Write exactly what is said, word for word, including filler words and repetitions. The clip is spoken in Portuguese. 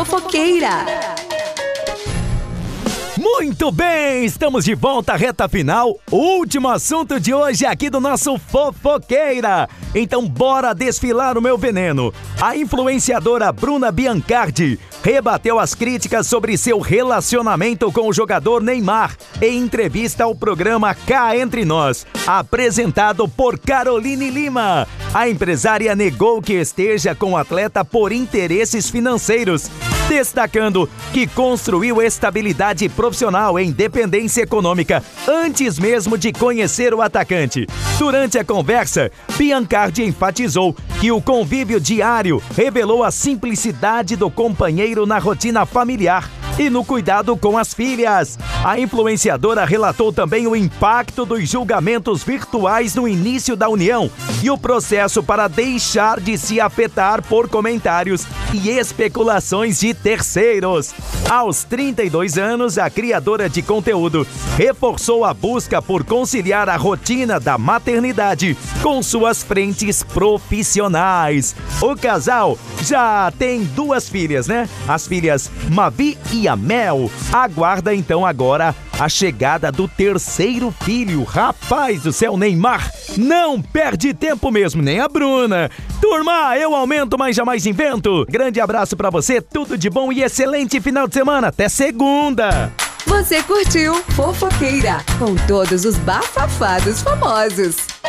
Fofoqueira. Muito bem, estamos de volta à reta final. Último assunto de hoje aqui do nosso Fofoqueira. Então bora desfilar o meu veneno. A influenciadora Bruna Biancardi rebateu as críticas sobre seu relacionamento com o jogador Neymar em entrevista ao programa Cá Entre Nós, apresentado por Caroline Lima. A empresária negou que esteja com o atleta por interesses financeiros, destacando que construiu estabilidade profissional e independência econômica antes mesmo de conhecer o atacante. Durante a conversa, Biancardi enfatizou que o convívio diário revelou a simplicidade do companheiro na rotina familiar e no cuidado com as filhas. A influenciadora relatou também o impacto dos julgamentos virtuais no início da união e o processo para deixar de se afetar por comentários e especulações de terceiros. Aos trinta e dois anos, a criadora de conteúdo reforçou a busca por conciliar a rotina da maternidade com suas frentes profissionais. O casal já tem duas filhas, né? As filhas Mavi e a Mel. Aguarda então agora a chegada do terceiro filho. Rapaz do céu, Neymar não perde tempo mesmo, nem a Bruna. Turma, eu aumento, mas jamais invento. Grande abraço pra você, tudo de bom e excelente final de semana. Até segunda. Você curtiu Fofoqueira com todos os bafafados famosos.